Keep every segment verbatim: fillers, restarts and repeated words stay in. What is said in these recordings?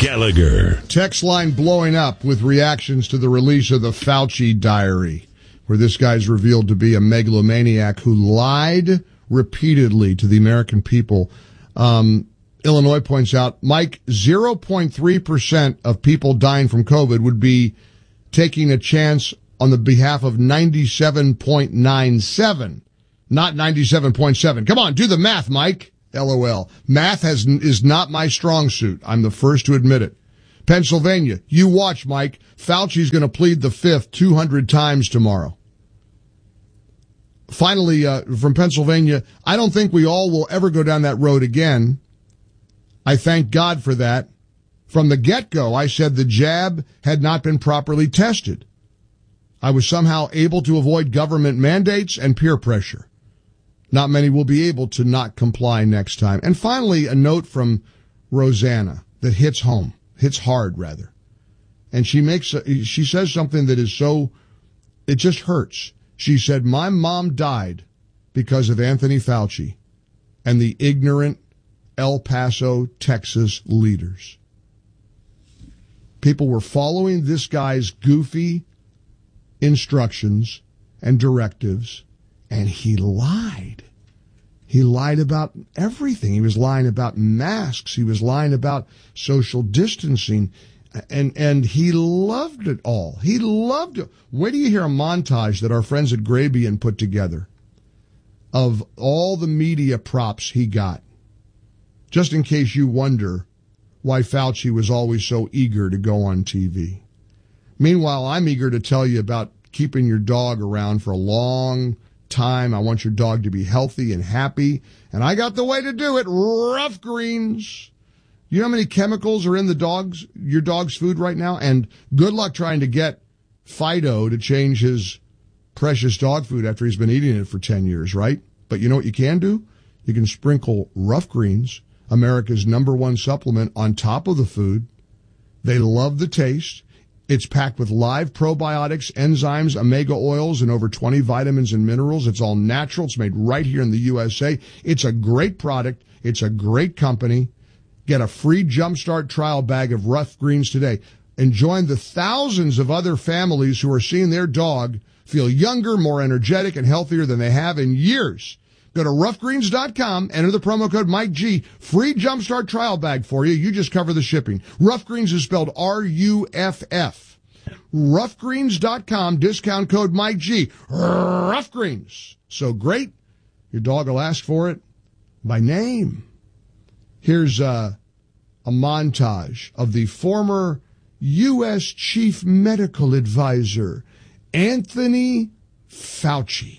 Gallagher. Text line blowing up with reactions to the release of the Fauci diary, where this guy's revealed to be a megalomaniac who lied repeatedly to the American people. Um, Illinois points out, Mike, zero point three percent of people dying from COVID would be taking a chance on the behalf of ninety-seven point nine seven, not ninety-seven point seven. Come on, do the math, Mike. LOL. Math has, is not my strong suit. I'm the first to admit it. Pennsylvania, you watch, Mike. Fauci's going to plead the fifth two hundred times tomorrow. Finally, uh, from Pennsylvania, I don't think we all will ever go down that road again. I thank God for that. From the get-go, I said the jab had not been properly tested. I was somehow able to avoid government mandates and peer pressure. Not many will be able to not comply next time. And finally, a note from Rosanna that hits home, hits hard rather. And she makes, a, she says something that is so, it just hurts. She said, my mom died because of Anthony Fauci and the ignorant El Paso, Texas leaders. People were following this guy's goofy instructions and directives, and he lied. He lied about everything. He was lying about masks. He was lying about social distancing. And and he loved it all. He loved it. Where do you hear a montage that our friends at Grabien put together of all the media props he got? Just in case you wonder why Fauci was always so eager to go on T V. Meanwhile, I'm eager to tell you about keeping your dog around for a long time. I want your dog to be healthy and happy. And I got the way to do it. Rough Greens. You know how many chemicals are in the dog's, your dog's food right now? And good luck trying to get Fido to change his precious dog food after he's been eating it for ten years, right? But you know what you can do? You can sprinkle Rough Greens, America's number one supplement, on top of the food. They love the taste. It's packed with live probiotics, enzymes, omega oils, and over twenty vitamins and minerals. It's all natural. It's made right here in the U S A. It's a great product. It's a great company. Get a free Jumpstart trial bag of Rough Greens today. And join the thousands of other families who are seeing their dog feel younger, more energetic, and healthier than they have in years. Go to rough greens dot com, enter the promo code Mike G, free Jumpstart trial bag for you. You just cover the shipping. Rough Greens is spelled R U F F. rough greens dot com, discount code Mike G. Rough Greens. So great, your dog will ask for it by name. Here's uh, a montage of the former U S Chief Medical Advisor, Anthony Fauci.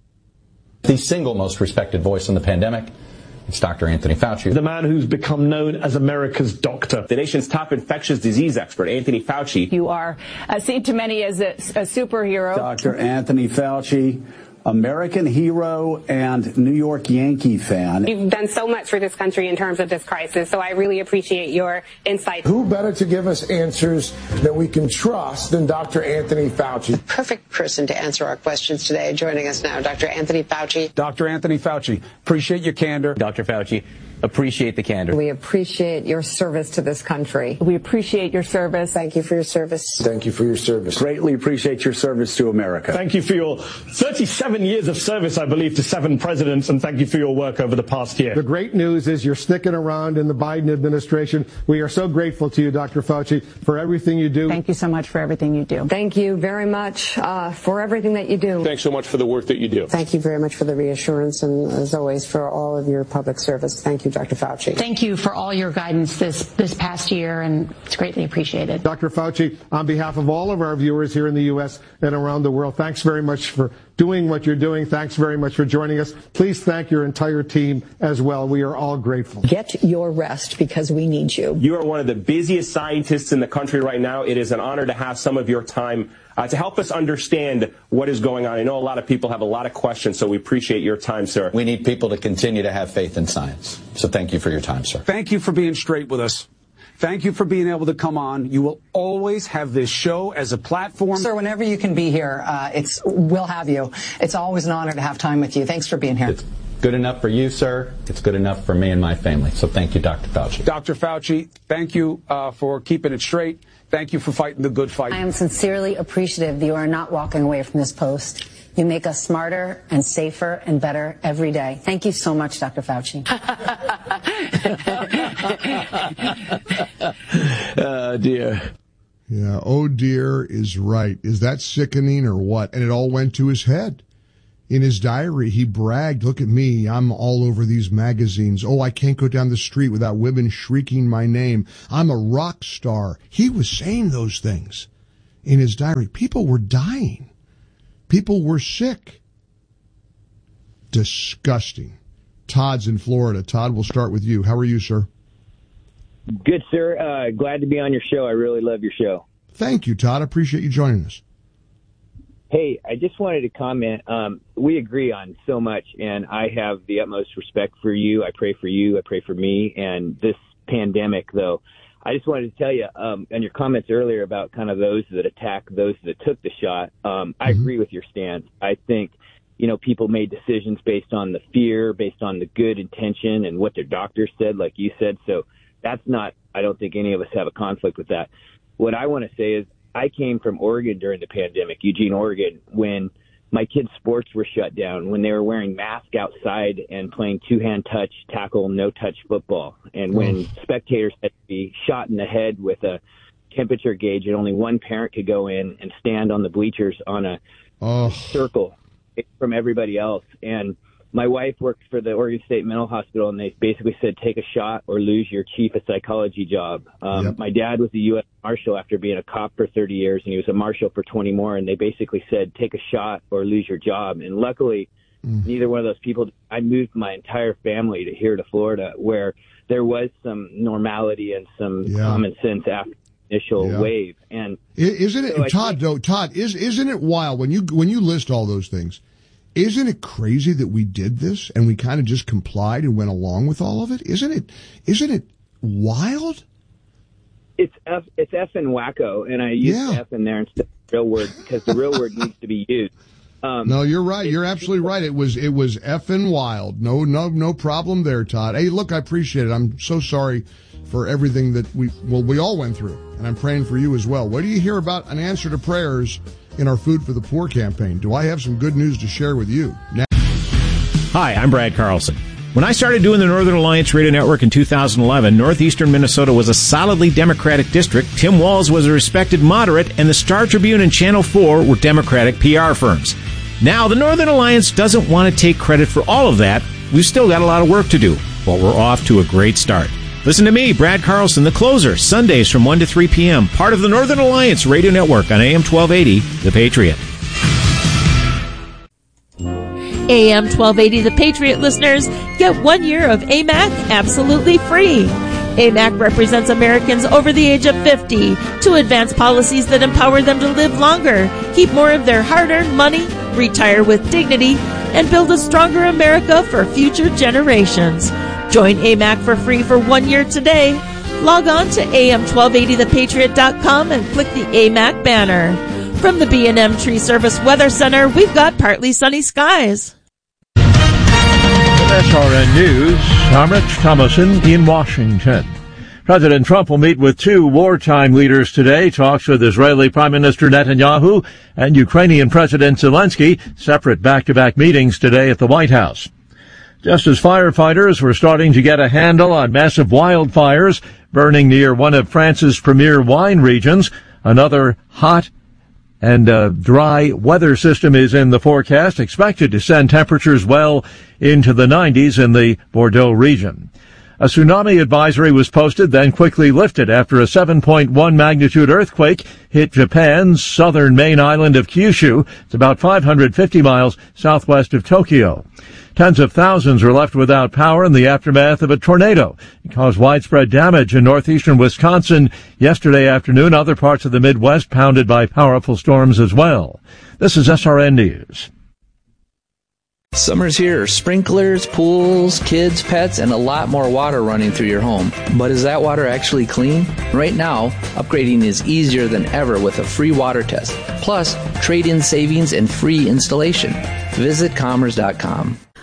The single most respected voice in the pandemic, it's Doctor Anthony Fauci. The man who's become known as America's doctor. The nation's top infectious disease expert, Anthony Fauci. You are uh, seen to many as a, a superhero. Doctor Anthony Fauci, American hero and New York Yankee fan. You've done so much for this country in terms of this crisis, so I really appreciate your insight. Who better to give us answers that we can trust than Doctor Anthony Fauci? The perfect person to answer our questions today. Joining us now, Doctor Anthony Fauci. Doctor Anthony Fauci, appreciate your candor. Doctor Fauci, appreciate the candor. We appreciate your service to this country. We appreciate your service. Thank you for your service. Thank you for your service. Greatly appreciate your service to America. Thank you for your thirty-seven years of service, I believe, to seven presidents, and thank you for your work over the past year. The great news is you're sticking around in the Biden administration. We are so grateful to you, Doctor Fauci, for everything you do. Thank you so much for everything you do. Thank you very much uh, for everything that you do. Thanks so much for the work that you do. Thank you very much for the reassurance and, as always, for all of your public service. Thank you, Doctor Fauci. Thank you for all your guidance this, this past year, and it's greatly appreciated. Doctor Fauci, on behalf of all of our viewers here in the U S and around the world, thanks very much for doing what you're doing. Thanks very much for joining us. Please thank your entire team as well. We are all grateful. Get your rest because we need you. You are one of the busiest scientists in the country right now. It is an honor to have some of your time uh, to help us understand what is going on. I know a lot of people have a lot of questions, so we appreciate your time, sir. We need people to continue to have faith in science. So thank you for your time, sir. Thank you for being straight with us. Thank you for being able to come on. You will always have this show as a platform. Sir, whenever you can be here, uh, it's we'll have you. It's always an honor to have time with you. Thanks for being here. It's good enough for you, sir. It's good enough for me and my family. So thank you, Doctor Fauci. Doctor Fauci, thank you uh, for keeping it straight. Thank you for fighting the good fight. I am sincerely appreciative that you are not walking away from this post. You make us smarter and safer and better every day. Thank you so much, Doctor Fauci. Oh, dear. Yeah, oh, dear is right. Is that sickening or what? And it all went to his head. In his diary, he bragged, look at me, I'm all over these magazines. Oh, I can't go down the street without women shrieking my name. I'm a rock star. He was saying those things in his diary. People were dying. People were sick. Disgusting. Todd's in Florida. Todd, we'll start with you. How are you, sir? Good, sir. Uh, glad to be on your show. I really love your show. Thank you, Todd. I appreciate you joining us. Hey, I just wanted to comment. Um, we agree on so much, and I have the utmost respect for you. I pray for you. I pray for me. And this pandemic, though, I just wanted to tell you, um, and your comments earlier about kind of those that attack those that took the shot, um, I mm-hmm. agree with your stance. I think, you know, people made decisions based on the fear, based on the good intention and what their doctors said, like you said. So that's not, I don't think any of us have a conflict with that. What I want to say is I came from Oregon during the pandemic, Eugene, Oregon, when my kids' sports were shut down, when they were wearing masks outside and playing two-hand touch, tackle, no-touch football, and when mm. spectators had to be shot in the head with a temperature gauge and only one parent could go in and stand on the bleachers on a oh. circle from everybody else. And my wife worked for the Oregon State Mental Hospital, and they basically said, take a shot or lose your chief of psychology job. Um, yep. My dad was a U S Marshal after being a cop for thirty years, and he was a Marshal for twenty more, and they basically said, take a shot or lose your job. And luckily, mm. neither one of those people, I moved my entire family to here to Florida, where there was some normality and some yeah. common sense after the initial yeah. wave. And isn't it, so Todd, think, though, Todd, is, isn't it wild when you, when you list all those things? Isn't it crazy that we did this and we kind of just complied and went along with all of it? Isn't it, isn't it wild? It's F, it's effing wacko, and I use yeah. F in there instead of the real word because the real word needs to be used. Um, no, you're right. You're absolutely right. It was, it was effing wild. No, no, no problem there, Todd. Hey, look, I appreciate it. I'm so sorry for everything that we, well, we all went through, and I'm praying for you as well. What do you hear about an answer to prayers in our Food for the Poor campaign? Do I have some good news to share with you? Now- Hi, I'm Brad Carlson. When I started doing the Northern Alliance Radio Network in two thousand eleven, northeastern Minnesota was a solidly Democratic district, Tim Walz was a respected moderate, and the Star Tribune and Channel four were Democratic P R firms. Now, the Northern Alliance doesn't want to take credit for all of that. We've still got a lot of work to do, but we're off to a great start. Listen to me, Brad Carlson, the closer, Sundays from one to three p.m., part of the Northern Alliance Radio Network on A M twelve eighty, The Patriot. A M twelve eighty The Patriot listeners get one year of A M A C absolutely free. A M A C represents Americans over the age of fifty to advance policies that empower them to live longer, keep more of their hard-earned money, retire with dignity, and build a stronger America for future generations. Join A M A C for free for one year today. Log on to A M twelve eighty the patriot dot com and click the A M A C banner. From the B and M Tree Service Weather Center, we've got partly sunny skies. S R N News, I'm Rich Thomason in Washington. President Trump will meet with two wartime leaders today. Talks with Israeli Prime Minister Netanyahu and Ukrainian President Zelensky. Separate back-to-back meetings today at the White House. Just as firefighters were starting to get a handle on massive wildfires burning near one of France's premier wine regions, another hot and uh, dry weather system is in the forecast, expected to send temperatures well into the nineties in the Bordeaux region. A tsunami advisory was posted, then quickly lifted after a seven point one magnitude earthquake hit Japan's southern main island of Kyushu. It's about five hundred fifty miles southwest of Tokyo. Tens of thousands were left without power in the aftermath of a tornado. It caused widespread damage in northeastern Wisconsin yesterday afternoon. Other parts of the Midwest pounded by powerful storms as well. This is S R N News. Summer's here. Sprinklers, pools, kids, pets, and a lot more water running through your home. But is that water actually clean? Right now, upgrading is easier than ever with a free water test. Plus, trade-in savings and free installation. Visit commerce dot com.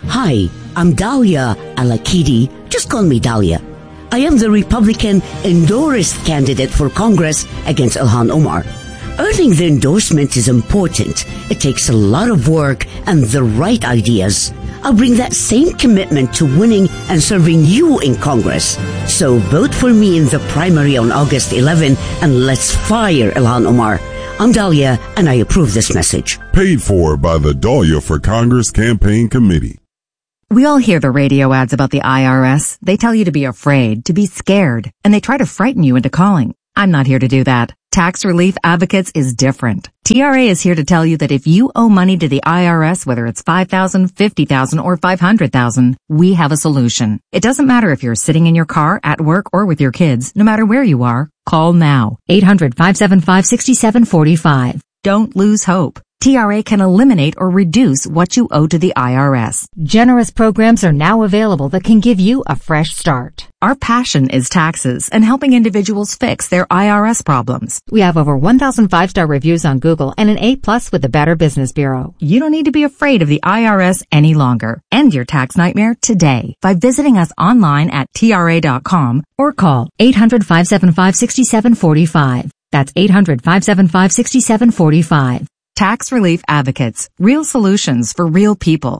Hi, I'm Dahlia Alakidi. Just call me Dahlia. I am the Republican endorsed candidate for Congress against Ilhan Omar. Earning the endorsement is important. It takes a lot of work and the right ideas. I'll bring that same commitment to winning and serving you in Congress. So vote for me in the primary on August eleventh and let's fire Ilhan Omar. I'm Dahlia and I approve this message. Paid for by the Dahlia for Congress Campaign Committee. We all hear the radio ads about the I R S. They tell you to be afraid, to be scared, and they try to frighten you into calling. I'm not here to do that. Tax Relief Advocates is different. T R A is here to tell you that if you owe money to the I R S, whether it's five thousand dollars, fifty thousand dollars, or five hundred thousand dollars, we have a solution. It doesn't matter if you're sitting in your car, at work, or with your kids. No matter where you are, call now. eight hundred, five seven five, six seven four five. Don't lose hope. T R A can eliminate or reduce what you owe to the I R S. Generous programs are now available that can give you a fresh start. Our passion is taxes and helping individuals fix their I R S problems. We have over one thousand five-star reviews on Google and an A plus with the Better Business Bureau. You don't need to be afraid of the I R S any longer. End your tax nightmare today by visiting us online at T R A dot com or call eight hundred, five seven five, six seven four five. That's eight hundred, five seven five, six seven four five. Tax Relief Advocates. Real solutions for real people.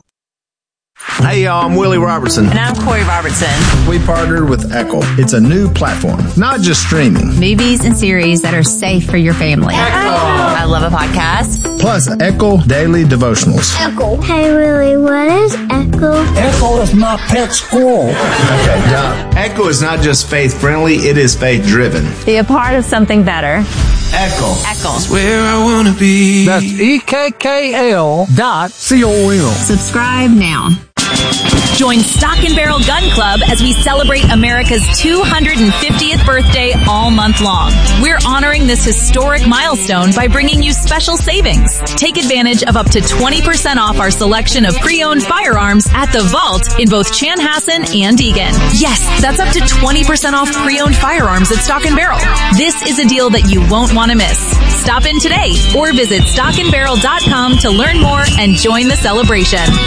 Hey, y'all, I'm Willie Robertson. And I'm Corey Robertson. We partnered with Echo. It's a new platform, not just streaming. Movies and series that are safe for your family. Echo. I love a podcast. Plus, Echo Daily Devotionals. Echo. Hey, Willie, what is Echo? Echo is my pet squirrel. Okay, now, Echo is not just faith-friendly, it is faith-driven. Be a part of something better. Echo. Echo. It's where I want to be. That's E K K L dot C O M. Subscribe now. Join Stock and Barrel Gun Club as we celebrate America's two hundred fiftieth birthday all month long. We're honoring this historic milestone by bringing you special savings. Take advantage of up to twenty percent off our selection of pre-owned firearms at the Vault in both Chanhassen and Eagan. Yes, that's up to twenty percent off pre-owned firearms at Stock and Barrel. This is a deal that you won't want to miss. Stop in today or visit stock and barrel dot com to learn more and join the celebration.